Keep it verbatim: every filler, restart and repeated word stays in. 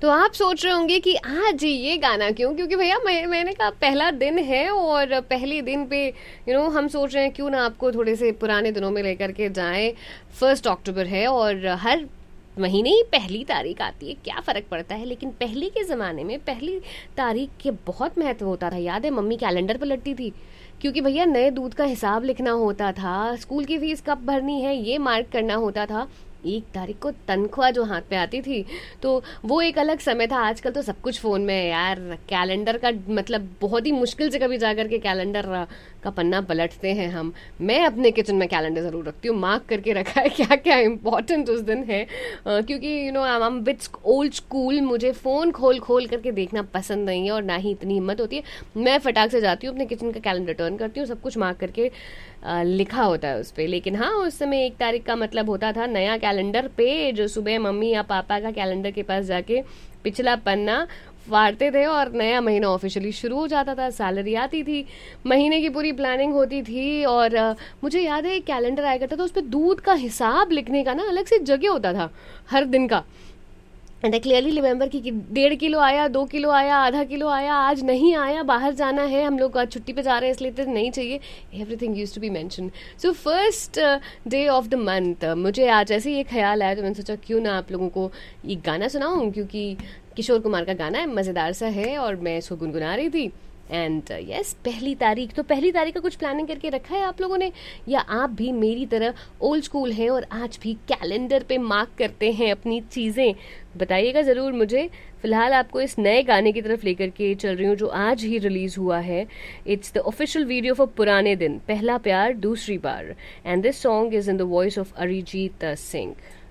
तो आप सोच रहे होंगे कि आज ये गाना क्यों, क्योंकि भैया मैं, मैंने कहा पहला दिन है और पहले दिन पे यू नो हम सोच रहे हैं क्यों ना आपको थोड़े से पुराने दिनों में लेकर के जाएं। फर्स्ट अक्टूबर है और हर महीने ही पहली तारीख आती है, क्या फ़र्क पड़ता है। लेकिन पहले के ज़माने में पहली तारीख के बहुत महत्व होता था। याद है मम्मी कैलेंडर पलटती थी, क्योंकि भैया नए दूध का हिसाब लिखना होता था, स्कूल की फीस कब भरनी है ये मार्क करना होता था, एक तारीख को तनख्वाह जो हाथ पे आती थी, तो वो एक अलग समय था। आजकल तो सब कुछ फ़ोन में है यार। कैलेंडर का मतलब बहुत ही मुश्किल से कभी जा करके कैलेंडर का पन्ना पलटते हैं हम। मैं अपने किचन में कैलेंडर ज़रूर रखती हूँ, मार्क करके रखा है क्या क्या इम्पोर्टेंट उस दिन है, uh, क्योंकि you know I am bit old school. मुझे फ़ोन खोल खोल करके देखना पसंद नहीं है और ना ही इतनी हिम्मत होती है। मैं फटाक से जाती हूँ अपने किचन का कैलेंडर टर्न करती हूँ, सब कुछ मार्क करके आ, लिखा होता है उस पर। लेकिन हाँ, उस समय एक तारीख का मतलब होता था नया कैलेंडर पे, जो सुबह मम्मी या पापा का कैलेंडर के पास जाके पिछला पन्ना फाड़ते थे और नया महीना ऑफिशियली शुरू हो जाता था। सैलरी आती थी, महीने की पूरी प्लानिंग होती थी और आ, मुझे याद है कैलेंडर आया करता था, उस पर दूध का हिसाब लिखने का ना अलग से जगह होता था हर दिन का। एंड आई क्लियरली रिमेंबर कि डेढ़ किलो आया, दो किलो आया, आधा किलो आया, आज नहीं आया, बाहर जाना है, हम लोग आज छुट्टी पे जा रहे हैं इसलिए तो नहीं चाहिए। Everything used to be mention. So first day of the month मुझे आज ऐसे ही ये ख्याल आया, तो मैंने सोचा क्यों ना आप लोगों को ये गाना सुनाऊं, क्योंकि किशोर कुमार का गाना है, मज़ेदार सा है और मैं इसको गुनगुना रही थी। एंड यस yes, पहली तारीख, तो पहली तारीख का कुछ प्लानिंग करके रखा है आप लोगों ने, या आप भी मेरी तरह ओल्ड स्कूल हैं और आज भी कैलेंडर पे मार्क करते हैं अपनी चीज़ें? बताइएगा ज़रूर मुझे। फिलहाल आपको इस नए गाने की तरफ लेकर के चल रही हूँ जो आज ही रिलीज़ हुआ है। It's the official video for पुराने दिन, पहला प्यार दूसरी बार, and this song is in the voice of Arijit Singh.